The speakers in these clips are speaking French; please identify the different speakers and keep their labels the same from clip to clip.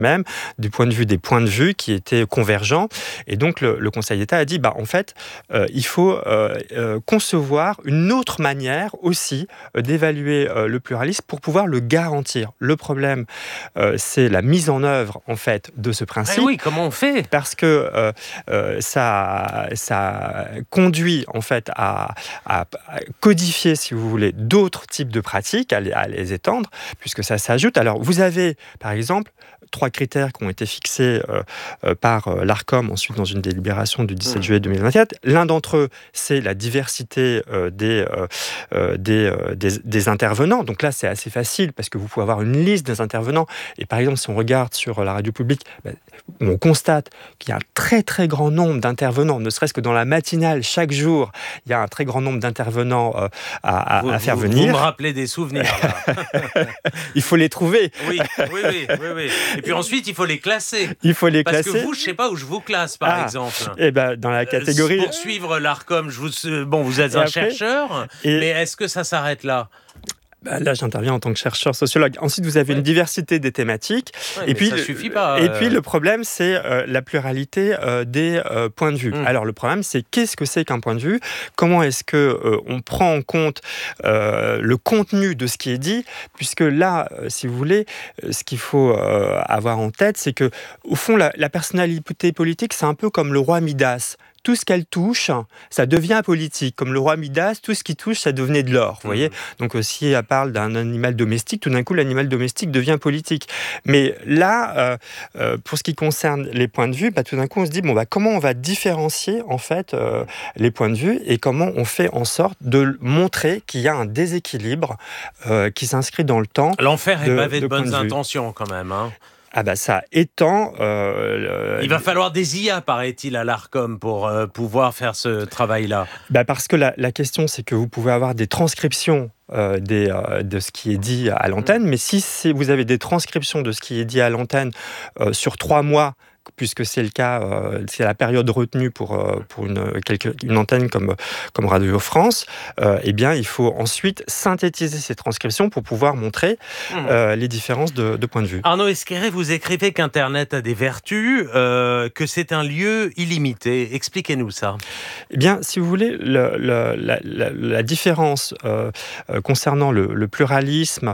Speaker 1: même, du point de vue des points de vue qui étaient convergents. Et donc, le Conseil d'État a dit, en fait, il faut concevoir une autre manière aussi d'évaluer le pluralisme pour pouvoir le garantir. Le problème, c'est la mise en œuvre, en fait, de ce principe.
Speaker 2: Oui, comment on fait ?
Speaker 1: Parce que ça conduit, en fait, à codifier, si vous voulez, d'autres types de pratiques, à les étendre, puisque ça s'ajoute. Alors, vous avez, par exemple, 3 critères qui ont été fixés par l'Arcom, ensuite dans une délibération du 17 juillet 2024. L'un d'entre eux, c'est la diversité des intervenants. Donc là, c'est assez facile, parce que vous pouvez avoir une liste des intervenants. Et par exemple, si on regarde sur la radio publique, on constate qu'il y a un très très grand nombre d'intervenants, ne serait-ce que dans la matinale, chaque jour, il y a un très grand nombre d'intervenants à faire venir.
Speaker 2: Vous me rappelez des souvenirs, là.
Speaker 1: Il faut les trouver.
Speaker 2: Oui. Et puis ensuite, il faut les classer.
Speaker 1: Classer.
Speaker 2: Parce que vous, je ne sais pas où je vous classe, par exemple.
Speaker 1: Dans la catégorie...
Speaker 2: Pour suivre l'Arcom, vous êtes un chercheur, mais est-ce que ça s'arrête là ?
Speaker 1: Là, j'interviens en tant que chercheur sociologue. Ensuite, vous avez une diversité des thématiques.
Speaker 2: Et puis, ça suffit pas.
Speaker 1: Et puis, le problème, c'est la pluralité des points de vue. Alors, le problème, c'est qu'est-ce que c'est qu'un point de vue ? Comment est-ce qu'on prend en compte le contenu de ce qui est dit ? Puisque là, si vous voulez, ce qu'il faut avoir en tête, c'est que, au fond, la personnalité politique, c'est un peu comme le roi Midas. Tout ce qu'elle touche, ça devient politique. Comme le roi Midas, tout ce qui touche, ça devenait de l'or. Vous voyez ? Donc, si elle parle d'un animal domestique, tout d'un coup, l'animal domestique devient politique. Mais là, pour ce qui concerne les points de vue, tout d'un coup, on se dit, comment on va différencier, en fait, les points de vue et comment on fait en sorte de montrer qu'il y a un déséquilibre qui s'inscrit dans le temps.
Speaker 2: L'enfer est pavé de bonnes intentions, quand même, hein.
Speaker 1: Ça étend...
Speaker 2: Il va falloir des IA, paraît-il, à l'Arcom pour pouvoir faire ce travail-là.
Speaker 1: Parce que la question, c'est que vous pouvez avoir des transcriptions de ce qui est dit à l'antenne, mais si vous avez des transcriptions de ce qui est dit à l'antenne sur 3 mois, puisque c'est le cas, c'est la période retenue pour une antenne comme Radio France, il faut ensuite synthétiser ces transcriptions pour pouvoir montrer les différences de point de vue.
Speaker 2: Arnaud Esquerret, vous écrivez qu'Internet a des vertus, que c'est un lieu illimité. Expliquez-nous ça.
Speaker 1: Si vous voulez, la différence concernant le pluralisme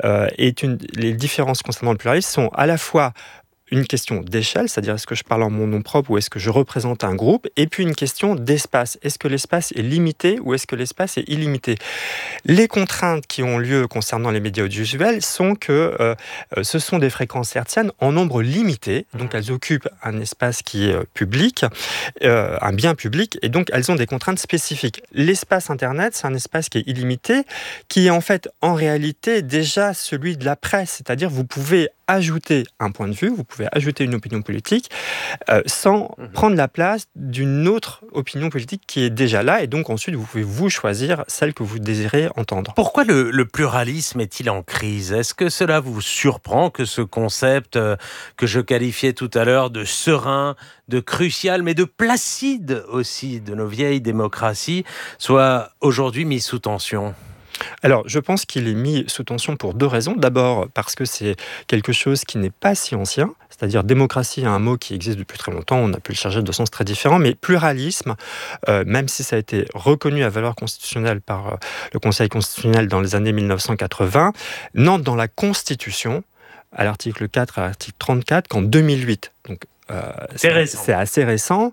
Speaker 1: les différences concernant le pluralisme sont à la fois une question d'échelle, c'est-à-dire est-ce que je parle en mon nom propre ou est-ce que je représente un groupe, et puis une question d'espace. Est-ce que l'espace est limité ou est-ce que l'espace est illimité ? Les contraintes qui ont lieu concernant les médias audiovisuels sont que ce sont des fréquences hertziennes en nombre limité, donc elles occupent un espace qui est public, un bien public, et donc elles ont des contraintes spécifiques. L'espace Internet, c'est un espace qui est illimité, qui est en fait, en réalité, déjà celui de la presse, c'est-à-dire vous pouvez ajouter un point de vue, vous pouvez ajouter une opinion politique sans prendre la place d'une autre opinion politique qui est déjà là, et donc ensuite vous pouvez choisir celle que vous désirez entendre.
Speaker 2: Pourquoi le pluralisme est-il en crise ? Est-ce que cela vous surprend que ce concept que je qualifiais tout à l'heure de serein, de crucial, mais de placide aussi de nos vieilles démocraties soit aujourd'hui mis sous tension ?
Speaker 1: Alors, je pense qu'il est mis sous tension pour 2 raisons. D'abord, parce que c'est quelque chose qui n'est pas si ancien, c'est-à-dire démocratie est un mot qui existe depuis très longtemps, on a pu le charger de sens très différents, mais pluralisme, même si ça a été reconnu à valeur constitutionnelle par le Conseil constitutionnel dans les années 1980, n'entre dans la Constitution, à l'article 4, à l'article 34, qu'en 2008. Donc, c'est assez récent.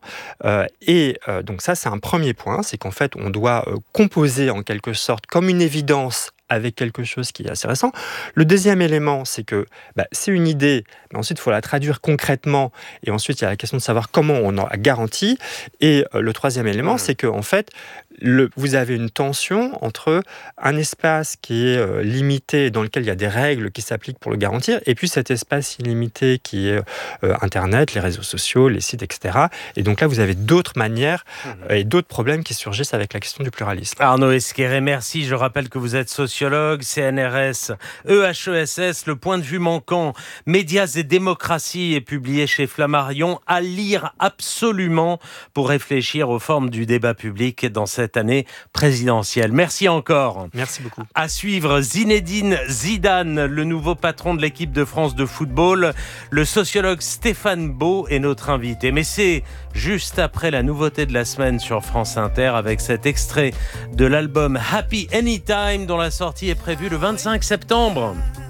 Speaker 1: Donc ça, c'est un premier point, c'est qu'en fait, on doit composer en quelque sorte comme une évidence avec quelque chose qui est assez récent. Le deuxième élément, c'est que c'est une idée, mais ensuite, il faut la traduire concrètement, et ensuite, il y a la question de savoir comment on en garantit. Et le troisième élément, c'est que en fait, vous avez une tension entre un espace qui est limité, dans lequel il y a des règles qui s'appliquent pour le garantir, et puis cet espace illimité qui est Internet, les réseaux sociaux, les sites, etc. Et donc là, vous avez d'autres manières et d'autres problèmes qui surgissent avec la question du pluralisme.
Speaker 2: Arnaud Esquerret, merci. Je rappelle que vous êtes sociologue sociologue, CNRS, EHESS, Le point de vue manquant, Médias et démocratie est publié chez Flammarion, à lire absolument pour réfléchir aux formes du débat public dans cette année présidentielle. Merci encore.
Speaker 1: Merci beaucoup.
Speaker 2: À suivre, Zinedine Zidane, le nouveau patron de l'équipe de France de football. Le sociologue Stéphane Beau est notre invité. Mais c'est juste après la nouveauté de la semaine sur France Inter avec cet extrait de l'album Happy Anytime dont la sortie est prévue le 25 septembre.